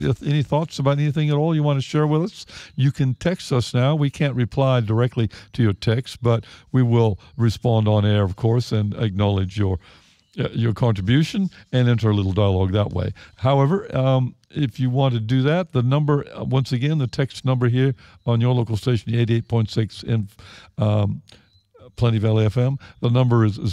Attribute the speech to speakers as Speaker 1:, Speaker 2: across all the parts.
Speaker 1: If any thoughts about anything at all you want to share with us, you can text us now. We can't reply directly to your text, but we will respond on air, of course, and acknowledge your contribution and enter a little dialogue that way. However, if you want to do that, the number, once again, the text number here on your local station, 88.6 in Plenty Valley FM, the number is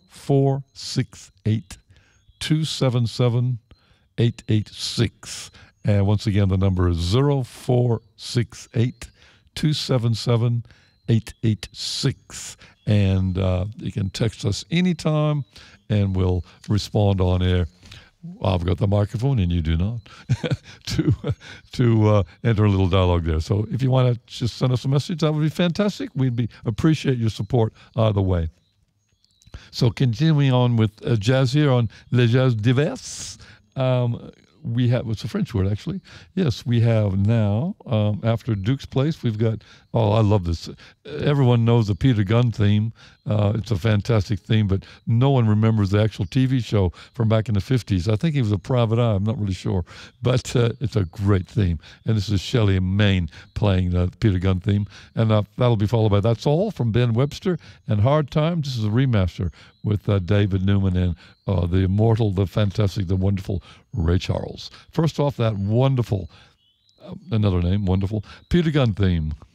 Speaker 1: 0468 277 886. And once again, the number is 0468 277 886. And you can text us anytime, and we'll respond on air. I've got the microphone, and you do not, to enter a little dialogue there. So if you want to just send us a message, that would be fantastic. We'd appreciate your support either way. So continuing on with jazz here on Les Jazz Divers. We have, it's a French word actually. Yes, we have now, after Duke's Place, we've got, I love this. Everyone knows the Peter Gunn theme. It's a fantastic theme, but no one remembers the actual TV show from back in the 50s. I think he was a private eye, I'm not really sure, but it's a great theme. And this is Shelley Maine playing the Peter Gunn theme. And that'll be followed by That's All from Ben Webster and Hard Times. This is a remaster with David Newman and the immortal, the fantastic, the wonderful Ray Charles. First off, that wonderful, another name, wonderful, Peter Gunn theme.